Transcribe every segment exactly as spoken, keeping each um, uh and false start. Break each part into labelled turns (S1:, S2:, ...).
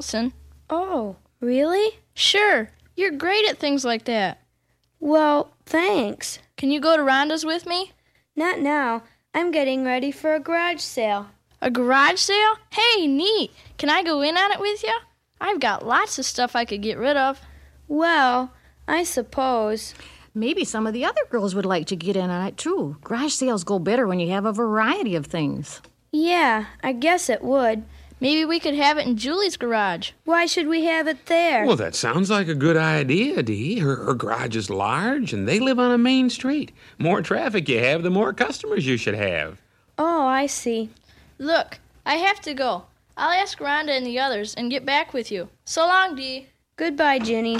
S1: Wilson.
S2: Oh, really?
S1: Sure. You're great at things like that.
S2: Well, thanks.
S1: Can you go to Rhonda's with me?
S2: Not now. I'm getting ready for a garage sale.
S1: A garage sale? Hey, neat. Can I go in on it with you? I've got lots of stuff I could get rid of.
S2: Well, I suppose.
S3: Maybe some of the other girls would like to get in on it, too. Garage sales go better when you have a variety of things.
S2: Yeah, I guess it would.
S1: Maybe we could have it in Julie's garage.
S2: Why should we have it there?
S4: Well, that sounds like a good idea, Dee. Her, her garage is large, and they live on a main street. More traffic you have, the more customers you should have.
S2: Oh, I see.
S1: Look, I have to go. I'll ask Rhonda and the others and get back with you. So long, Dee.
S2: Goodbye, Ginny.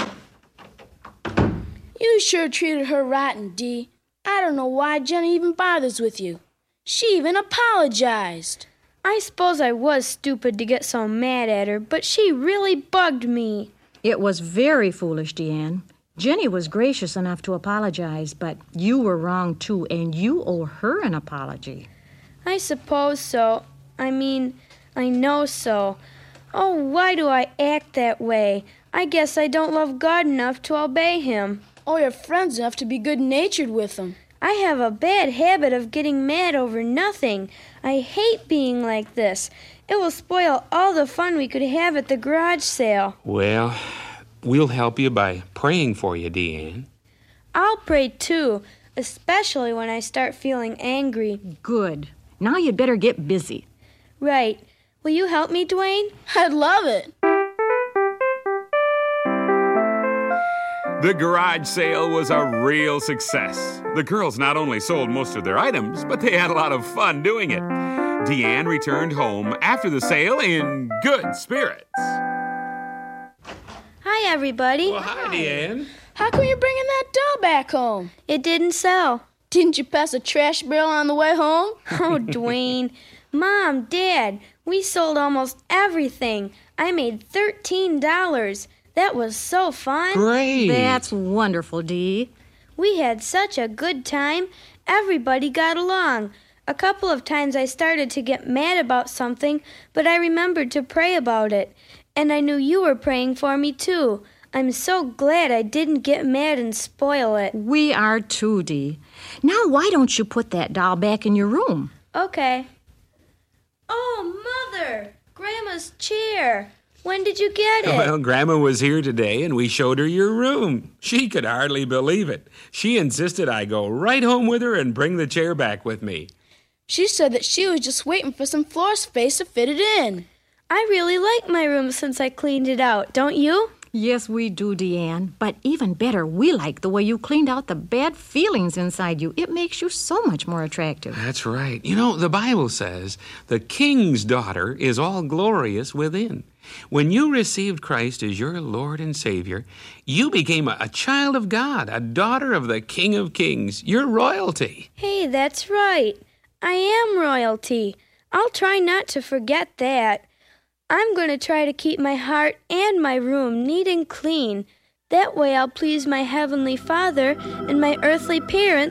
S5: You sure treated her rotten, Dee. I don't know why Jenny even bothers with you. She even apologized.
S2: I suppose I was stupid to get so mad at her, but she really bugged me.
S3: It was very foolish, Deanne. Jenny was gracious enough to apologize, but you were wrong, too, and you owe her an apology.
S2: I suppose so. I mean, I know so. Oh, why do I act that way? I guess I don't love God enough to obey him.
S5: Or your friends enough to be good-natured with him.
S2: I have a bad habit of getting mad over nothing. I hate being like this. It will spoil all the fun we could have at the garage sale.
S4: Well, we'll help you by praying for you, Deanne.
S2: I'll pray too, especially when I start feeling angry.
S3: Good. Now you'd better get busy.
S2: Right. Will you help me, Dwayne?
S5: I'd love it.
S6: The garage sale was a real success. The girls not only sold most of their items, but they had a lot of fun doing it. Deanne returned home after the sale in good spirits.
S2: Hi, everybody.
S4: Well, hi, Deanne.
S5: How come you're bringing that doll back home?
S2: It didn't sell.
S5: Didn't you pass a trash barrel on the way home?
S2: Oh, Dwayne. Mom, Dad, we sold almost everything. I made thirteen dollars. That was so fun.
S4: Great.
S3: That's wonderful, Dee.
S2: We had such a good time. Everybody got along. A couple of times I started to get mad about something, but I remembered to pray about it. And I knew you were praying for me, too. I'm so glad I didn't get mad and spoil it.
S3: We are too, Dee. Now why don't you put that doll back in your room?
S2: Okay. Oh, Mother! Grandma's chair. When did you get it?
S4: Well, Grandma was here today, and we showed her your room. She could hardly believe it. She insisted I go right home with her and bring the chair back with me.
S5: She said that she was just waiting for some floor space to fit it in.
S2: I really like my room since I cleaned it out, don't you?
S3: Yes, we do, Deanne. But even better, we like the way you cleaned out the bad feelings inside you. It makes you so much more attractive.
S4: That's right. You know, the Bible says the king's daughter is all glorious within. When you received Christ as your Lord and Savior, you became a, a child of God, a daughter of the King of Kings. You're royalty.
S2: Hey, that's right. I am royalty. I'll try not to forget that. I'm going to try to keep my heart and my room neat and clean. That way I'll please my Heavenly Father and my earthly parents